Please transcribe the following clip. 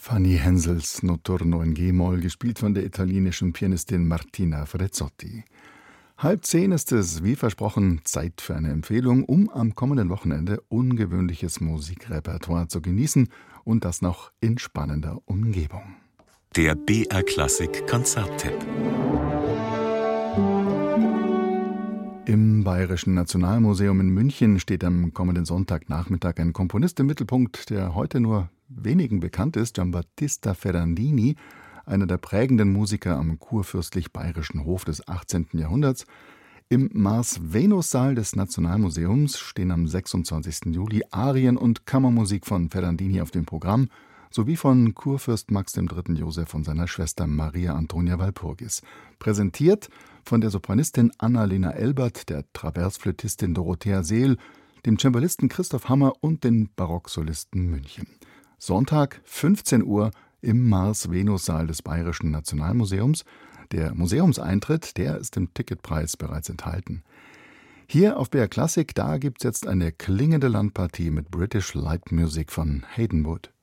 Fanny Hensels Notturno in G-Moll, gespielt von der italienischen Pianistin Martina Frezzotti. 9:30 ist es, wie versprochen, Zeit für eine Empfehlung, um am kommenden Wochenende ungewöhnliches Musikrepertoire zu genießen und das noch in spannender Umgebung. Der BR Klassik Konzerttipp. Im Bayerischen Nationalmuseum in München steht am kommenden Sonntagnachmittag ein Komponist im Mittelpunkt, der heute nur wenigen bekannt ist, Giambattista Ferrandini, einer der prägenden Musiker am kurfürstlich-bayerischen Hof des 18. Jahrhunderts. Im Mars-Venus-Saal des Nationalmuseums stehen am 26. Juli Arien und Kammermusik von Ferrandini auf dem Programm, sowie von Kurfürst Max III. Joseph und seiner Schwester Maria Antonia Walpurgis. Präsentiert von der Sopranistin Anna-Lena Elbert, der Traversflötistin Dorothea Seel, dem Cembalisten Christoph Hammer und den Barocksolisten München. Sonntag, 15 Uhr, im Mars-Venus-Saal des Bayerischen Nationalmuseums. Der Museumseintritt, der ist im Ticketpreis bereits enthalten. Hier auf BR Klassik, da gibt's jetzt eine klingende Landpartie mit British Light Music von Hayden Wood.